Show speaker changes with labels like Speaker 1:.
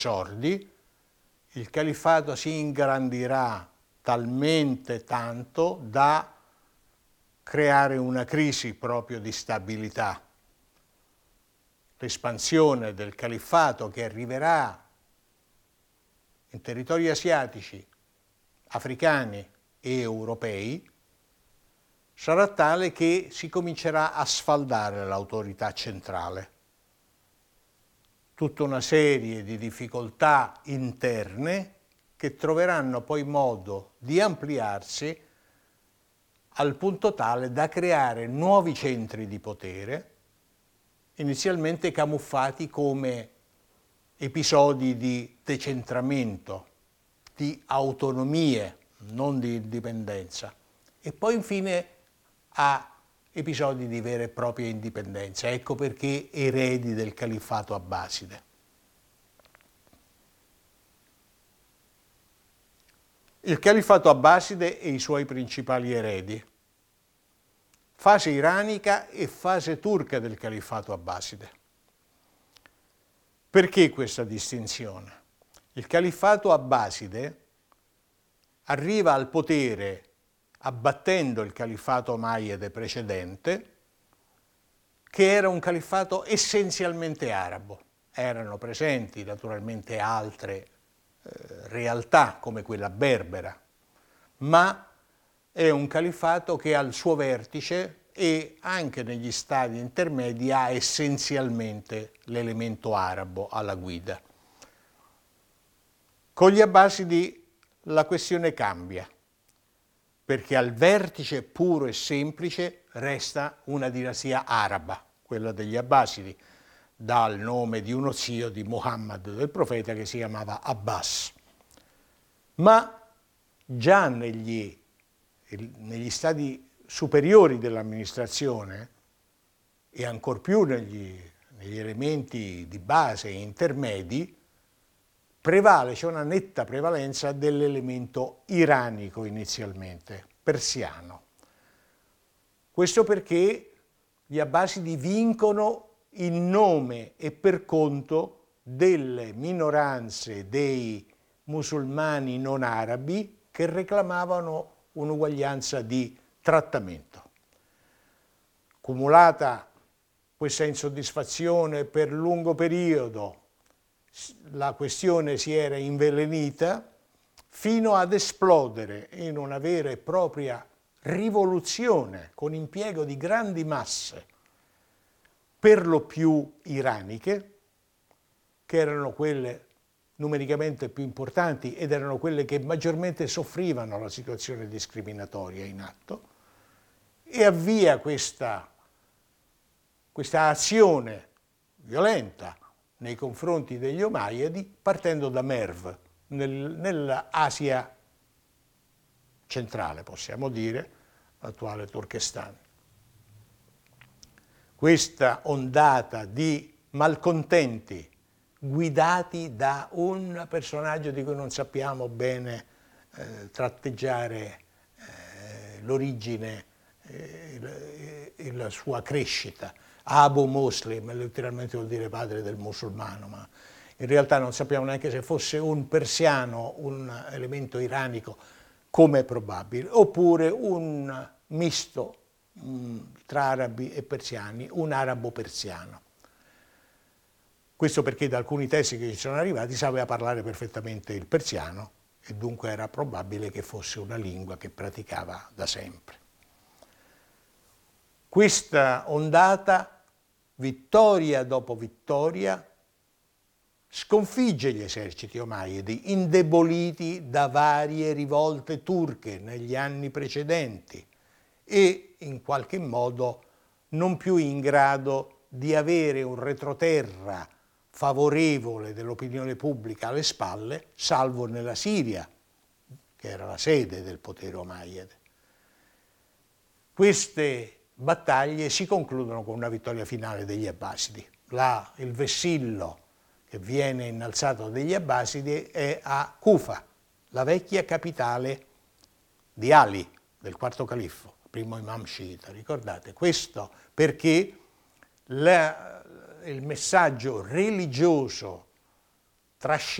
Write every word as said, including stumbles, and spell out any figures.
Speaker 1: sordi, il califfato si ingrandirà talmente tanto da creare una crisi proprio di stabilità. L'espansione del califfato che arriverà in territori asiatici, africani e europei sarà tale che si comincerà a sfaldare l'autorità centrale. Tutta una serie di difficoltà interne che troveranno poi modo di ampliarsi al punto tale da creare nuovi centri di potere, inizialmente camuffati come episodi di decentramento, di autonomie, non di indipendenza, e poi infine a episodi di vera e propria indipendenza. Ecco perché eredi del califfato abbaside. Il califfato abbaside e i suoi principali eredi. Fase iranica e fase turca del califfato abbaside. Perché questa distinzione? Il califfato abbaside arriva al potere abbattendo il califfato omayyade precedente, che era un califfato essenzialmente arabo. Erano presenti naturalmente altre eh, realtà come quella berbera, ma è un califfato che al suo vertice e anche negli stadi intermedi ha essenzialmente l'elemento arabo alla guida. Con gli abbasidi la questione cambia, perché al vertice puro e semplice resta una dinastia araba, quella degli abbasidi, dal nome di uno zio di Muhammad, del profeta, che si chiamava Abbas. Ma già negli, negli stadi superiori dell'amministrazione e ancor più negli, negli elementi di base e intermedi, prevale, c'è una netta prevalenza dell'elemento iranico inizialmente, persiano. Questo perché gli abbasidi vincono in nome e per conto delle minoranze dei musulmani non arabi che reclamavano un'uguaglianza di trattamento. Cumulata questa insoddisfazione per lungo periodo, la questione si era invelenita fino ad esplodere in una vera e propria rivoluzione con impiego di grandi masse, per lo più iraniche, che erano quelle numericamente più importanti ed erano quelle che maggiormente soffrivano la situazione discriminatoria in atto, e avvia questa, questa azione violenta nei confronti degli omayyadi partendo da Merv, nel, nell'Asia centrale, possiamo dire, l'attuale Turkestan. Questa ondata di malcontenti guidati da un personaggio di cui non sappiamo bene eh, tratteggiare eh, l'origine eh, e la sua crescita. Abu Muslim, letteralmente vuol dire padre del musulmano, ma in realtà non sappiamo neanche se fosse un persiano, un elemento iranico, come è probabile, oppure un misto mh, tra arabi e persiani, un arabo-persiano. Questo perché da alcuni testi che ci sono arrivati sapeva parlare perfettamente il persiano e dunque era probabile che fosse una lingua che praticava da sempre. Questa ondata, vittoria dopo vittoria, sconfigge gli eserciti omayyadi, indeboliti da varie rivolte turche negli anni precedenti e in qualche modo non più in grado di avere un retroterra favorevole dell'opinione pubblica alle spalle, salvo nella Siria, che era la sede del potere omayyade. Queste battaglie si concludono con una vittoria finale degli abbasidi. La, il vessillo che viene innalzato dagli abbasidi è a Kufa, la vecchia capitale di Ali, del quarto califfo, primo imam sciita, ricordate? Questo perché la, il messaggio religioso trascinare